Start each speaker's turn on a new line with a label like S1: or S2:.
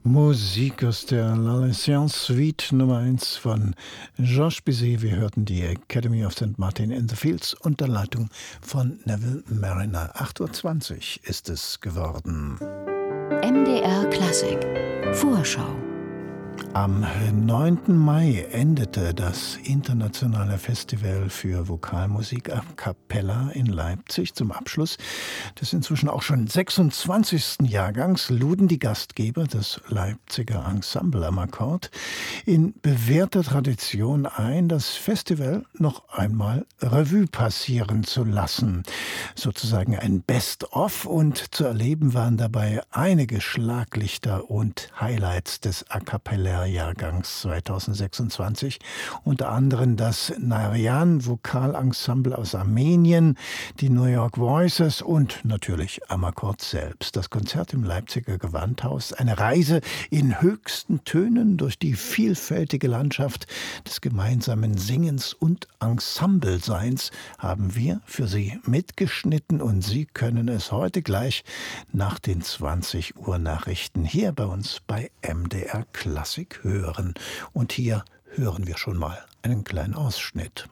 S1: Musik aus der L'Alcyon Suite Nummer 1 von Georges Bizet. Wir hörten die Academy of St. Martin in the Fields unter Leitung von Neville Marriner. 8:20 Uhr ist es geworden.
S2: MDR Klassik Vorschau.
S1: Am 9. Mai endete das internationale Festival für Vokalmusik a cappella in Leipzig. Zum Abschluss des inzwischen auch schon 26. Jahrgangs luden die Gastgeber, das Leipziger Ensemble am Akkord, in bewährter Tradition ein, das Festival noch einmal Revue passieren zu lassen. Sozusagen ein Best-of, und zu erleben waren dabei einige Schlaglichter und Highlights des A cappella Jahrgangs 2026, unter anderem das Narayan Vokalensemble aus Armenien, die New York Voices und natürlich am Akkord selbst. Das Konzert im Leipziger Gewandhaus, eine Reise in höchsten Tönen durch die vielfältige Landschaft des gemeinsamen Singens und Ensembleseins, haben wir für Sie mitgeschnitten, und Sie können es heute gleich nach den 20 Uhr Nachrichten hier bei uns bei MDR Klassik hören. Und hier hören wir schon mal einen kleinen Ausschnitt.